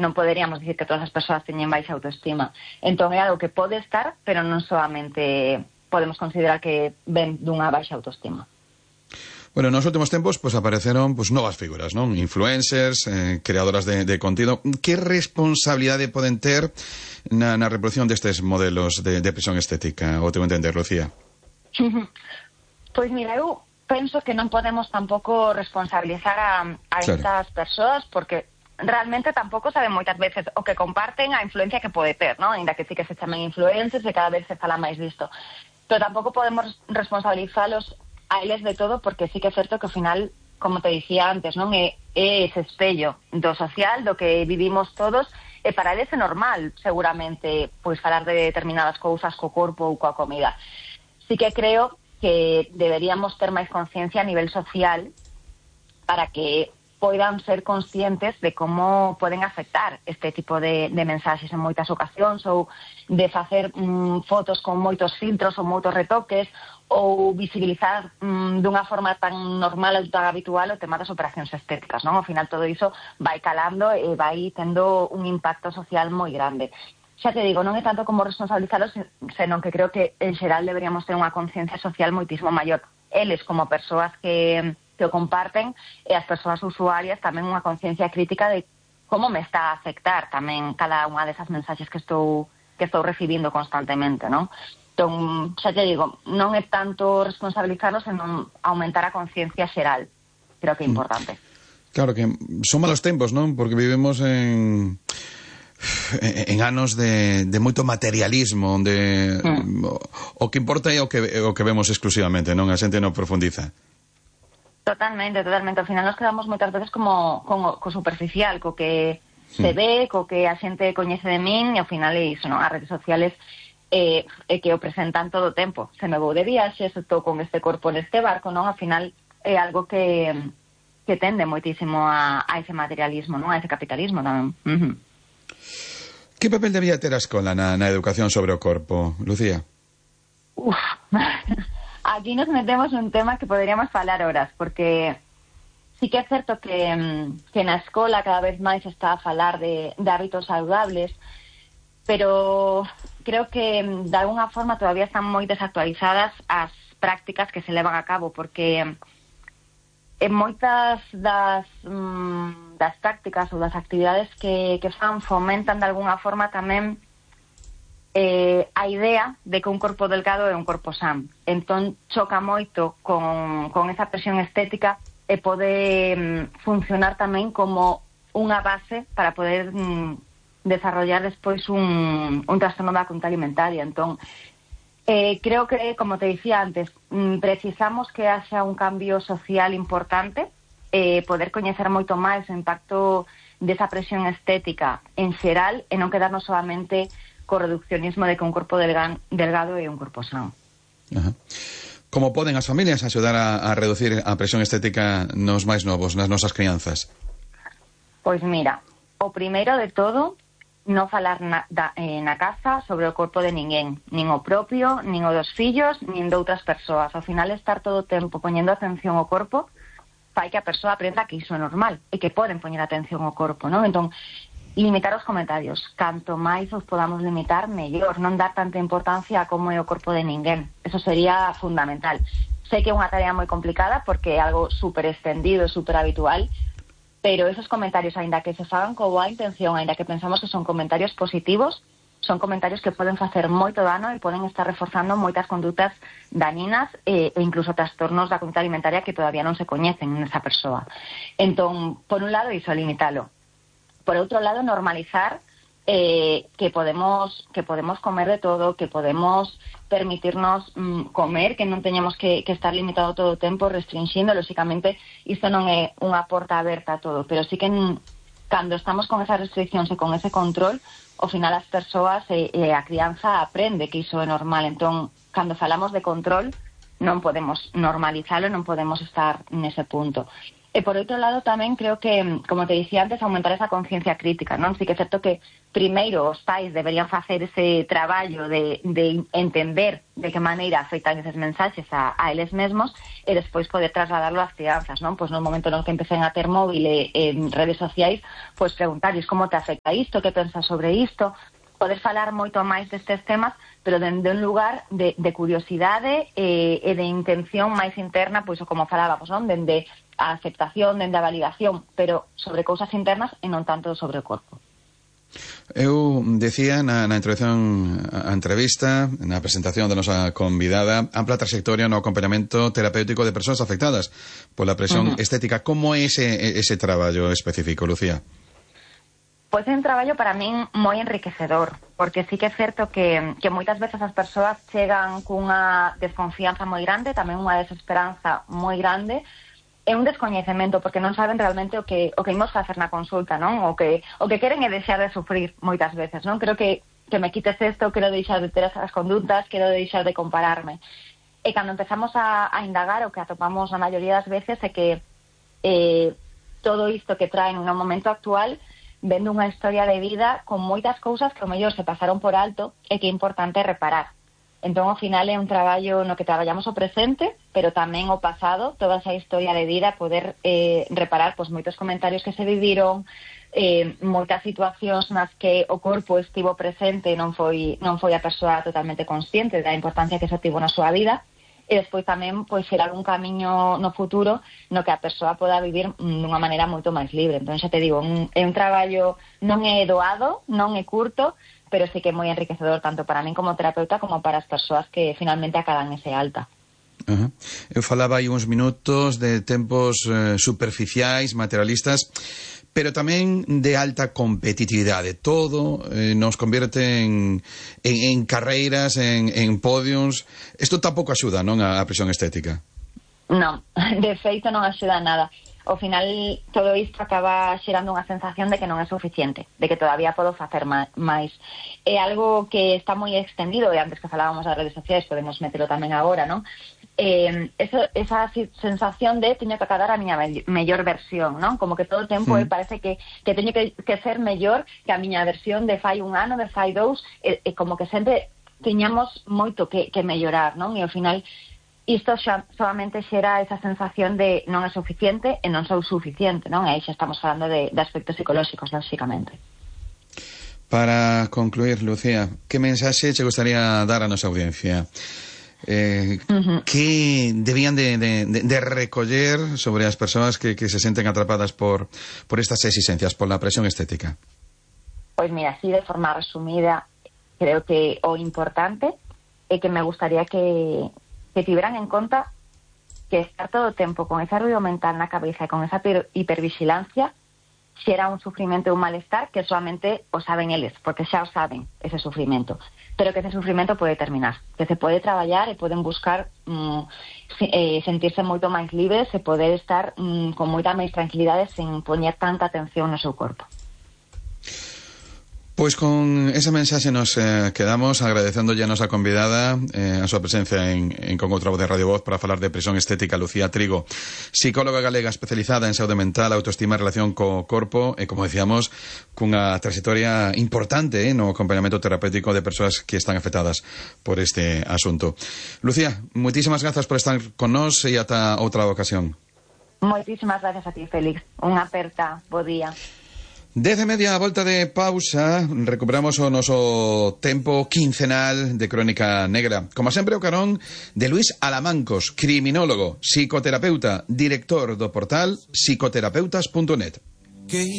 non poderíamos dicir que todas as persoas teñen baixa autoestima. Entón é algo que pode estar, pero non solamente podemos considerar que ven dunha baixa autoestima. Bueno, nos últimos tempos apareceron novas figuras, non? Influencers, creadoras de contido. Que responsabilidade poden ter na reproducción destes modelos de presión estética, o teu entender, Lucía? Pois mira, eu penso que non podemos tampouco responsabilizar a estas persoas, porque realmente tampouco saben moitas veces o que comparten, a influencia que pode ter, non? Ainda que sí que se chamen influencers e cada vez se fala máis disto. Pero tampouco podemos responsabilizalos a eles de todo, porque sí que é certo que ao final, como te dicía antes, non é ese espello do social, do que vivimos todos, e para eles é normal, seguramente, pois falar de determinadas cousas co corpo ou coa comida. Sí que creo que deberíamos ter máis conciencia a nivel social para que poidan ser conscientes de como poden afectar este tipo de mensaxes en moitas ocasións, ou de facer fotos con moitos filtros ou moitos retoques, ou visibilizar dunha forma tan normal ou tan habitual o tema das operacións estéticas, non? Ao final todo iso vai calando e vai tendo un impacto social moi grande. Xa te digo, non é tanto como responsabilizalos, senón que creo que en xeral deberíamos ter unha conciencia social moitísimo maior. Eles como persoas que o comparten, e as persoas usuarias tamén unha conciencia crítica de como me está a afectar tamén cada unha desas mensaxes que estou recibindo constantemente, non? Entón, xa te digo, non é tanto responsabilizarnos, senón aumentar a conciencia xeral. Creo que é importante. Claro que son malos tempos, non? Porque vivimos en anos de moito materialismo, onde o que importa é o que vemos exclusivamente, non? A xente non profundiza. Totalmente. Ao final nos quedamos moitas veces como co superficial, co que se ve, co que a xente coñece de min, e ao final é iso, non? As redes sociales é que o presentan todo o tempo. Se me vou de viaxe, se estou con este corpo neste barco, non? Ao final é algo que tende moitísimo a ese materialismo, non? A ese capitalismo tamén. Que papel debía ter a escola na educación sobre o corpo, Lucía? Aquí nos metemos nun tema que poderíamos falar horas, porque sí que é certo que na escola cada vez máis está a falar de hábitos saludables, pero creo que de alguna forma todavía están moi desactualizadas as prácticas que se levan a cabo, porque en moitas das prácticas ou das actividades que fan fomentan de alguna forma tamén a idea de que un corpo delgado é un corpo san. Entón choca moito con esa presión estética e pode funcionar tamén como unha base para poder desarrollar despois un trastorno da conducta alimentaria. Entón creo que, como te dicía antes, precisamos que haxa un cambio social importante, poder coñecer moito máis o impacto desa presión estética en xeral e non quedarnos solamente co reduccionismo de que un corpo delgado é un corpo sano. Como poden as familias axudar a reducir a presión estética nos máis novos, nas nosas crianzas? Pois mira, o primeiro de todo, non falar na casa sobre o corpo de ninguén, nin o propio, nin o dos fillos, nin de outras persoas. Ao final, estar todo o tempo poñendo atención ao corpo fai que a persoa aprenda que iso é normal e que poden poñer atención ao corpo, non? Entón, limitar os comentarios. Canto máis os podamos limitar, mellor. Non dar tanta importancia a como é o corpo de ninguén. Eso sería fundamental. Sei que é unha tarea moi complicada porque é algo super extendido, super habitual, pero esos comentarios, aínda que se fagan con boa intención, aínda que pensamos que son comentarios positivos, son comentarios que poden facer moito dano e poden estar reforzando moitas condutas dañinas e incluso trastornos da conduta alimentaria que todavía non se coñecen nesa persoa. Entón, por un lado, iso, limitalo. Por outro lado, normalizar que podemos comer de todo, que podemos permitirnos comer, que non teñamos que estar limitado todo o tempo, restringindo. Lóxicamente, isto non é unha porta aberta a todo, pero sí que cando estamos con esas restriccións e con ese control, ao final as persoas e a crianza aprende que iso é normal. Entón, cando falamos de control, non podemos normalizalo, non podemos estar nese punto. E por outro lado tamén creo que, como te dicía antes, aumentar esa conciencia crítica, non? Sí que é certo que primeiro os pais deberían facer ese traballo de entender de que maneira afectan eses mensaxes a eles mesmos e despois poder trasladarlo ás crianzas, non? Pois no momento no que empecen a ter móvil e redes sociais, pois preguntarles como te afecta isto, que pensas sobre isto, poder falar moito máis destes temas, pero dende un lugar de curiosidade e de intención máis interna, pois como falábamos, non? Dende a aceptación, dende a validación, pero sobre cousas internas e non tanto sobre o corpo. Eu decía na introducción a entrevista, na presentación da nosa convidada, ampla trayectoria no acompañamento terapéutico de persoas afectadas pola presión estética. Como é ese traballo específico, Lucía? Pois é un traballo para min moi enriquecedor, porque sí que é certo que moitas veces as persoas chegan cunha desconfianza moi grande, tamén unha desesperanza moi grande, é un descoñecemento, porque non saben realmente o que imos facer na consulta, non? O que queren é deixar de sufrir moitas veces, non? Creo que me quites isto, quero deixar de ter esas conductas, quero deixar de compararme. E cando empezamos a indagar, o que atopamos a maioría das veces é que todo isto que traen no momento actual vendo unha historia de vida con moitas cousas que ao mellor se pasaron por alto e que é importante reparar. Entón, ao final, é un traballo no que traballamos o presente, pero tamén o pasado, toda esa historia de vida, poder reparar pois moitos comentarios que se viviron, moitas situacións nas que o corpo estivo presente e non foi a persoa totalmente consciente da importancia que eso tivo na súa vida, e despois tamén pois xerar un camiño no futuro no que a persoa poda vivir dunha maneira moito máis libre. Entón, xa te digo, é un traballo non é doado, non é curto, pero sí que é moi enriquecedor tanto para min como terapeuta como para as persoas que finalmente acadan ese alta. Eu falaba aí uns minutos de tempos superficiais, materialistas, pero tamén de alta competitividade. Todo nos convierte en carreiras, en podiums. Isto tampouco axuda, non, a presión estética? Non, de feito non axuda nada. Ao final, todo isto acaba xerando unha sensación de que non é suficiente, de que todavía podo facer máis. É algo que está moi extendido, e antes que falábamos das redes sociais, podemos metelo tamén agora, non? Esa sensación de teño que acadar a miña mellor versión, non? Como que todo o tempo parece que teño que ser mellor que a miña versión de fai un ano, de fai dous, e como que sempre teñamos moito que mellorar, non? E ao final isto xa solamente xera esa sensación de non é suficiente e non sou suficiente, non? E aí xa estamos falando de aspectos psicolóxicos, lógicamente. Para concluir, Lucía, que mensaxe che gustaría dar a nosa audiencia? Que debían de recoller sobre as persoas que se senten atrapadas por estas exigencias, por la presión estética? Pois mira, así de forma resumida, creo que o importante é que me gustaría que tiveran en conta que estar todo o tempo con ese ruido mental na cabeza e con esa hipervigilancia xera un sufrimento e un malestar que solamente o saben eles, porque xa o saben ese sufrimento, pero que ese sufrimento pode terminar, que se pode traballar e poden buscar sentirse moito máis libres e poder estar con moita máis tranquilidade sen poñer tanta atención no seu corpo. Pois con esa mensaxe nos quedamos agradecendo ya a nosa convidada a súa presencia en Con outra voz de Radio Voz para falar de presión estética. Lucía Trigo, psicóloga galega especializada en saúde mental, autoestima e relación co corpo e, como decíamos, cunha trayectoria importante no acompañamento terapéutico de persoas que están afectadas por este asunto. Lucía, moitísimas grazas por estar con nós e ata outra ocasión. Moitísimas gracias a ti, Félix. Unha aperta, bo día. 10:30, a volta de pausa, recuperamos o noso tempo quincenal de Crónica Negra. Como sempre, o carón de Luís Alamancos, criminólogo, psicoterapeuta, director do portal psicoterapeutas.net.